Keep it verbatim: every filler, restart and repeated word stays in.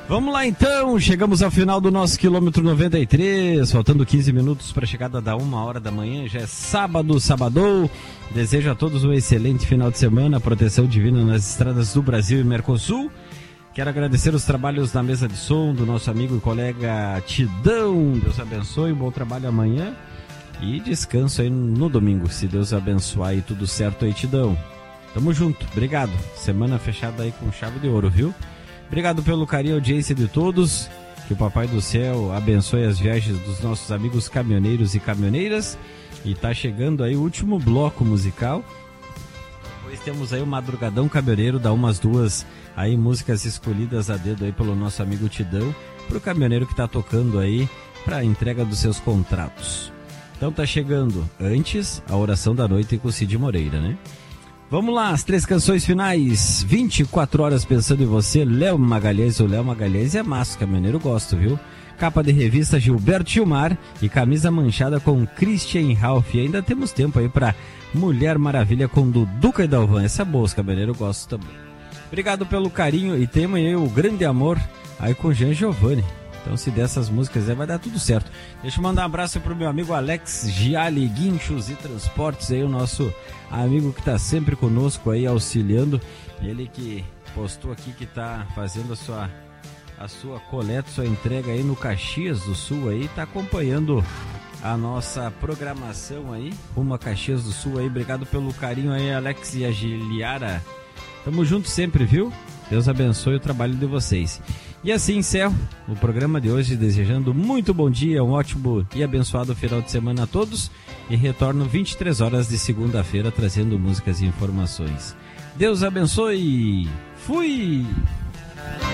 Vamos lá então, chegamos ao final do nosso quilômetro noventa e três, faltando quinze minutos para a chegada da uma hora da manhã, já é sábado, sabadou. Desejo a todos um excelente final de semana, proteção divina nas estradas do Brasil e Mercosul. Quero agradecer os trabalhos na mesa de som do nosso amigo e colega Tidão. Deus abençoe, um bom trabalho amanhã e descanso aí no domingo, se Deus abençoar e tudo certo aí, Tidão. Tamo junto, obrigado. Semana fechada aí com chave de ouro, viu? Obrigado pelo carinho e audiência de todos. Que o Papai do Céu abençoe as viagens dos nossos amigos caminhoneiros e caminhoneiras. E tá chegando aí o último bloco musical. Depois temos aí o Madrugadão Caminhoneiro, dá umas duas aí músicas escolhidas a dedo aí pelo nosso amigo Tidão, pro caminhoneiro que tá tocando aí pra entrega dos seus contratos. Então tá chegando antes a oração da noite com o Cid Moreira, né? Vamos lá, as três canções finais, vinte e quatro horas pensando em você, Léo Magalhães. O Léo Magalhães é massa, caminhoneiro gosto, viu? Capa de revista Gilberto Gilmar e camisa manchada com Christian Ralph. E ainda temos tempo aí pra Mulher Maravilha com Duduca e Dalvan. Essa é boa, os caminhoneiros gostam também. Obrigado pelo carinho e temos aí o Grande Amor aí com Jean Giovanni. Então se dessas músicas aí vai dar tudo certo. Deixa eu mandar um abraço pro meu amigo Alex Giali Guinchos e Transportes aí, o nosso amigo que tá sempre conosco aí auxiliando. Ele que postou aqui que tá fazendo a sua, a sua coleta, sua entrega aí no Caxias do Sul aí, tá acompanhando a nossa programação aí, rumo a Caxias do Sul aí. Obrigado pelo carinho aí, Alex e a Giliara. Tamo junto sempre, viu? Deus abençoe o trabalho de vocês. E assim encerro o programa de hoje, desejando muito bom dia, um ótimo e abençoado final de semana a todos. E retorno vinte e três horas de segunda-feira trazendo músicas e informações. Deus abençoe. Fui!